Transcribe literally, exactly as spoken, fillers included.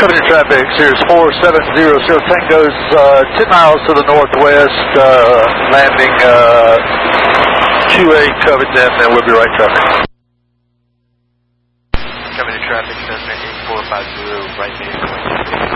Coming in traffic, Sears four seven zero zero, Tango's uh, ten miles to the northwest, uh, landing uh, two eight Covington, and we'll be right in traffic. Coming in traffic, Cessna eight four five zero, right base.